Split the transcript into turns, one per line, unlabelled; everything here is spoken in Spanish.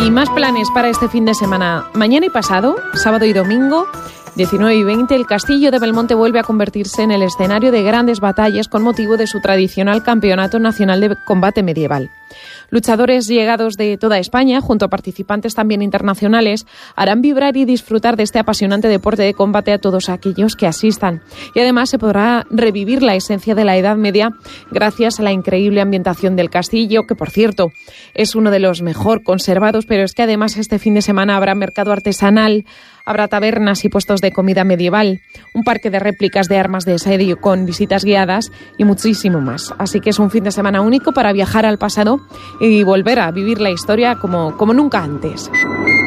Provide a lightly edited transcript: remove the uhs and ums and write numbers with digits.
Y más planes para este fin de semana. Mañana y pasado, sábado y domingo, 19 y 20, el Castillo de Belmonte vuelve a convertirse en el escenario de grandes batallas con motivo de su tradicional Campeonato Nacional de Combate Medieval. Luchadores llegados de toda España, junto a participantes también internacionales, harán vibrar y disfrutar de este apasionante deporte de combate a todos aquellos que asistan. Y además se podrá revivir la esencia de la Edad Media gracias a la increíble ambientación del castillo, que por cierto es uno de los mejor conservados, pero es que además este fin de semana habrá mercado artesanal, habrá tabernas y puestos de comida medieval, un parque de réplicas de armas de asedio con visitas guiadas y muchísimo más. Así que es un fin de semana único para viajar al pasado y volver a vivir la historia como nunca antes.